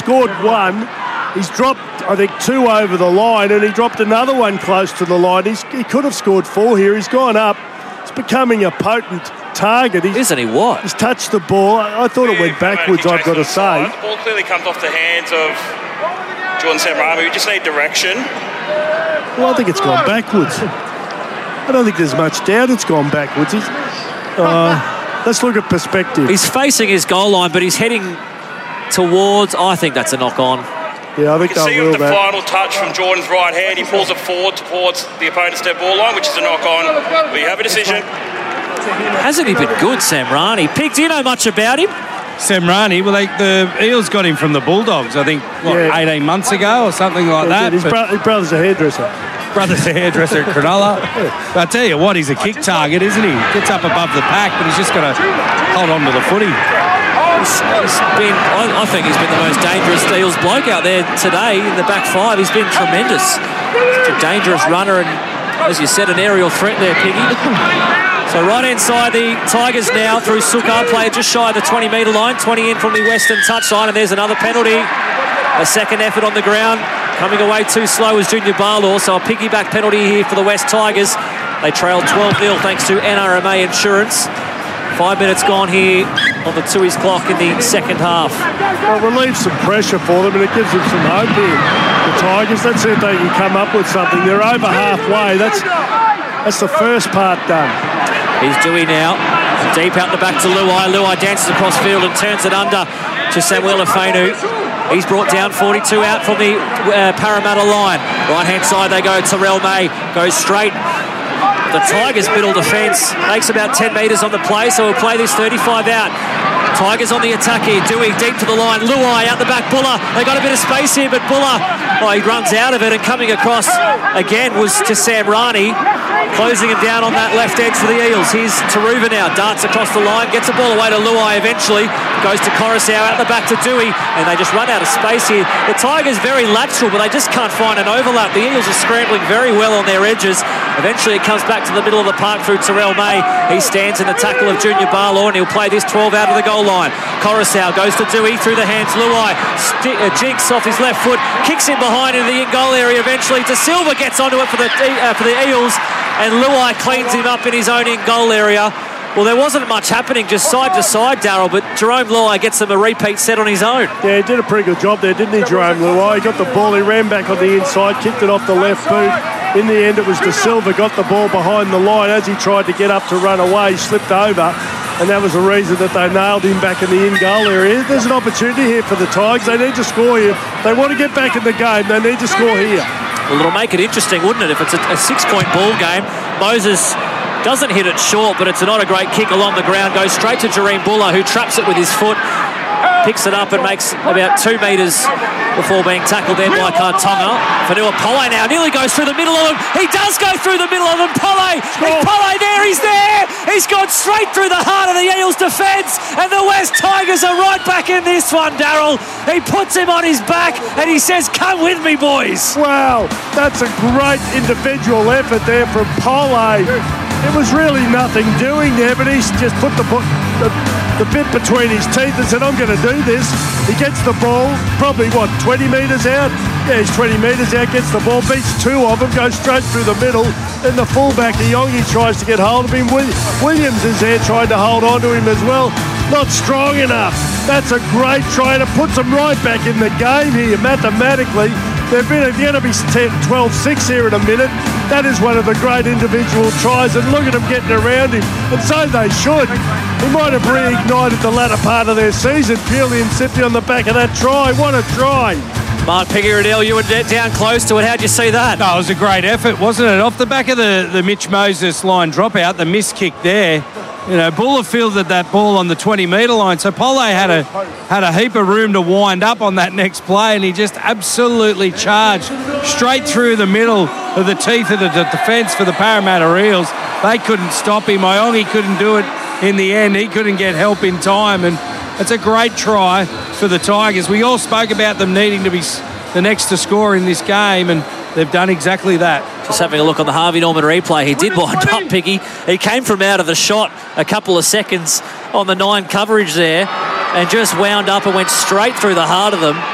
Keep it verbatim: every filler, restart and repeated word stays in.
scored one. He's dropped, I think, two over the line, and he dropped another one close to the line. He's, he could have scored four here. He's gone up. It's becoming a potent target. He's, Isn't he what? He's touched the ball. I, I thought it went backwards, I've got to say. The ball clearly comes off the hands of Jordan Samrani. We just need direction. Well, I think it's gone backwards. I don't think there's much doubt it's gone backwards. He's, uh, let's look at perspective. He's facing his goal line, but he's heading towards... I think that's a knock-on. Yeah, I think you can see with with the final touch from Jordan's right hand, he pulls it forward towards the opponent's dead ball line, which is a knock-on. We have a decision. Hasn't he been good, Samrani? Pig, do you know much about him? Samrani, well, they, the Eels got him from the Bulldogs, I think, what, yeah. eighteen months ago or something like yeah, that. His, bro- his brother's a hairdresser. Brother's a hairdresser at Cronulla. But I tell you what, he's a kick target, isn't he? Gets up above the pack, but he's just got to hold on to the footy. He's, he's been, I, I think he's been the most dangerous Eels bloke out there today in the back five. He's been tremendous. He's a dangerous runner and, as you said, an aerial threat there, Piggy. So right inside the Tigers now through Sukar, player just shy of the twenty metre line, twenty in from the Western touchline, and there's another penalty. A second effort on the ground. Coming away too slow is Junior Barlaw, so a piggyback penalty here for the West Tigers. They trail twelve nil thanks to N R M A Insurance. Five minutes gone here on the Tui's clock in the second half. Well, it relieves some pressure for them and it gives them some hope here. The Tigers, let's see if they can come up with something. They're over halfway. That's that's the first part done. Here's Dewey now. Deep out the back to Luai. Luai dances across field and turns it under to Samuel Afenu. He's brought down forty-two out from the uh, Parramatta line. Right-hand side they go. Terrell May goes straight. The Tigers' middle defence makes about ten metres on the play, so we'll play this thirty-five out. Tigers on the attack here. Dewey deep to the line. Luai out the back. Buller. They got a bit of space here, but Buller, oh, he runs out of it, and coming across again was to Samrani, closing him down on that left edge for the Eels. Here's Taruva now. Darts across the line. Gets the ball away to Luai eventually. Goes to Coruscant out the back to Dewey, and they just run out of space here. The Tigers very lateral, but they just can't find an overlap. The Eels are scrambling very well on their edges. Eventually it comes back to the middle of the park through Terrell May. He stands in the tackle of Junior Barlaw, and he'll play this twelve out of the goal line. Coruscant goes to Dewey through the hands. Luai st- uh, jinks off his left foot, kicks him behind into the in-goal area eventually. De Silva gets onto it for the uh, for the Eels, and Luai cleans him up in his own in-goal area. Well, there wasn't much happening just side to side, Darryl, but Jerome Luai gets him a repeat set on his own. Yeah, he did a pretty good job there, didn't he, Jerome Luai? He got the ball, he ran back on the inside, kicked it off the left boot. In the end, it was De Silva got the ball behind the line. As he tried to get up to run away, he slipped over, and that was the reason that they nailed him back in the in-goal area. There's an opportunity here for the Tigers. They need to score here. They want to get back in the game. They need to score here. Well, it'll make it interesting, wouldn't it, if it's a, a six-point ball game. Moses doesn't hit it short, but it's not a great kick along the ground. Goes straight to Jareem Buller, who traps it with his foot, picks it up and makes about two metres before being tackled then by Kartonga. Fanua Pole now nearly goes through the middle of him. He does go through the middle of him. Pole, and Pole there, he's there. He's gone straight through the heart of the Eels defence, and the West Tigers are right back in this one, Darryl. He puts him on his back and he says, come with me, boys. Wow, that's a great individual effort there from Pole. It was really nothing doing there, but he's just put the, the, the bit between his teeth and said, I'm going to do this. He gets the ball, probably, what, twenty metres out? Yeah, he's twenty metres out, gets the ball, beats two of them, goes straight through the middle. Then the fullback, Iongi, tries to get hold of him. Williams is there trying to hold on to him as well. Not strong enough. That's a great try, and it puts them right back in the game here, mathematically. They've been, they're going to be twelve six here in a minute. That is one of the great individual tries, and look at them getting around him. And so they should. He might have reignited the latter part of their season, purely and simply on the back of that try. What a try. Mark Piggy-Riddell, you were down close to it. How'd you see that? No, it was a great effort, wasn't it? Off the back of the, the Mitch Moses line dropout, the miss kick there. You know, Buller fielded that ball on the twenty metre line, so Pole had a had a heap of room to wind up on that next play, and he just absolutely charged straight through the middle of the teeth of the d- defence for the Parramatta Eels. They couldn't stop him. Iongi couldn't do it in the end. He couldn't get help in time, and it's a great try for the Tigers. We all spoke about them needing to be the next to score in this game, and they've done exactly that. Just having a look on the Harvey Norman replay. He did wind up, Piggy. He came from out of the shot a couple of seconds on the nine coverage there and just wound up and went straight through the heart of them.